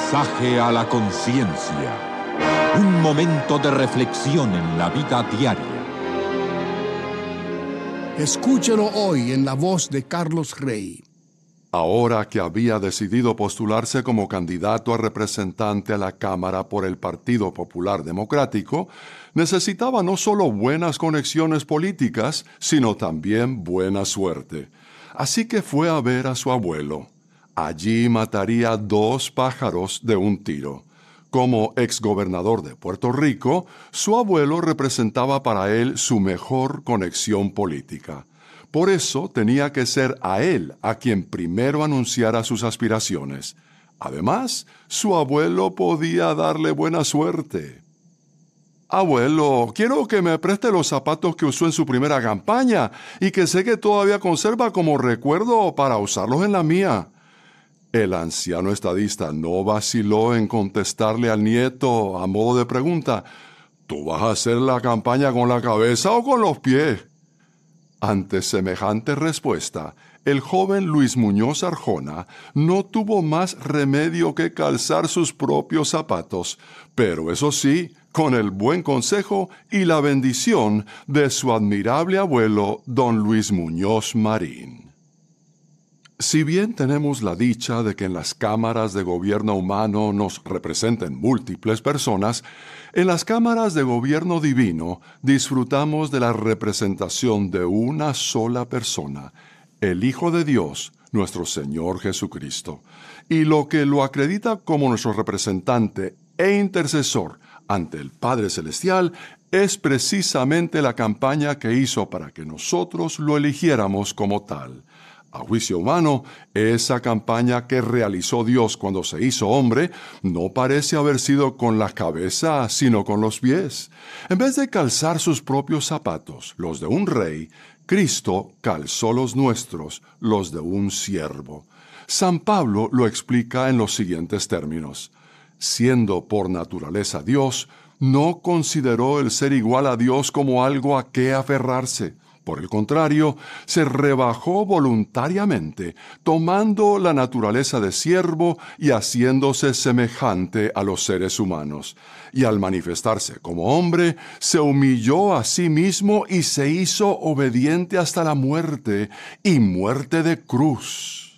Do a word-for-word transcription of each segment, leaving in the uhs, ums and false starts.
Mensaje a la conciencia. Un momento de reflexión en la vida diaria. Escúchelo hoy en la voz de Carlos Rey. Ahora que había decidido postularse como candidato a representante a la Cámara por el Partido Popular Democrático, necesitaba no solo buenas conexiones políticas, sino también buena suerte. Así que fue a ver a su abuelo. Allí mataría dos pájaros de un tiro. Como exgobernador de Puerto Rico, su abuelo representaba para él su mejor conexión política. Por eso tenía que ser a él a quien primero anunciara sus aspiraciones. Además, su abuelo podía darle buena suerte. Abuelo, quiero que me preste los zapatos que usó en su primera campaña y que sé que todavía conserva como recuerdo para usarlos en la mía. El anciano estadista no vaciló en contestarle al nieto a modo de pregunta: ¿tú vas a hacer la campaña con la cabeza o con los pies? Ante semejante respuesta, el joven Luis Muñoz Arjona no tuvo más remedio que calzar sus propios zapatos, pero eso sí, con el buen consejo y la bendición de su admirable abuelo, don Luis Muñoz Marín. Si bien tenemos la dicha de que en las cámaras de gobierno humano nos representen múltiples personas, en las cámaras de gobierno divino disfrutamos de la representación de una sola persona, el Hijo de Dios, nuestro Señor Jesucristo. Y lo que lo acredita como nuestro representante e intercesor ante el Padre Celestial es precisamente la campaña que hizo para que nosotros lo eligiéramos como tal. A juicio humano, esa campaña que realizó Dios cuando se hizo hombre no parece haber sido con la cabeza, sino con los pies. En vez de calzar sus propios zapatos, los de un rey, Cristo calzó los nuestros, los de un siervo. San Pablo lo explica en los siguientes términos: siendo por naturaleza Dios, no consideró el ser igual a Dios como algo a qué aferrarse. Por el contrario, se rebajó voluntariamente, tomando la naturaleza de siervo y haciéndose semejante a los seres humanos. Y al manifestarse como hombre, se humilló a sí mismo y se hizo obediente hasta la muerte, y muerte de cruz.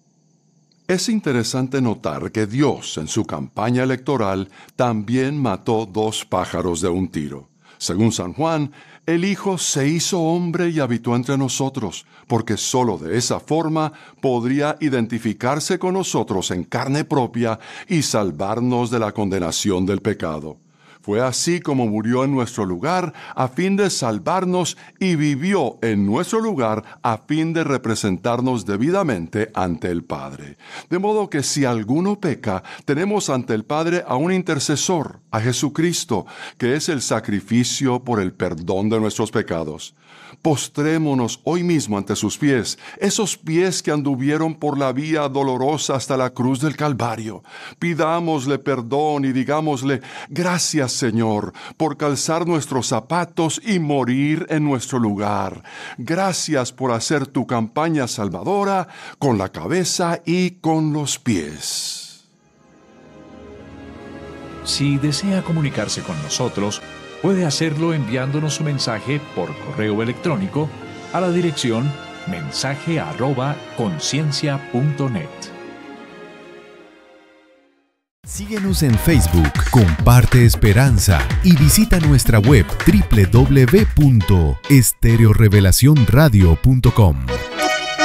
Es interesante notar que Dios, en su campaña electoral, también mató dos pájaros de un tiro. Según San Juan, el Hijo se hizo hombre y habitó entre nosotros, porque sólo de esa forma podría identificarse con nosotros en carne propia y salvarnos de la condenación del pecado. Fue así como murió en nuestro lugar a fin de salvarnos y vivió en nuestro lugar a fin de representarnos debidamente ante el Padre. De modo que si alguno peca, tenemos ante el Padre a un intercesor, a Jesucristo, que es el sacrificio por el perdón de nuestros pecados. Postrémonos hoy mismo ante sus pies, esos pies que anduvieron por la vía dolorosa hasta la cruz del Calvario. Pidámosle perdón y digámosle: gracias, Señor, por calzar nuestros zapatos y morir en nuestro lugar. Gracias por hacer tu campaña salvadora con la cabeza y con los pies. Si desea comunicarse con nosotros, puede hacerlo enviándonos su mensaje por correo electrónico a la dirección mensaje arroba conciencia punto net. Síguenos en Facebook, comparte esperanza y visita nuestra web doble u doble u doble u punto estereo revelación radio punto com.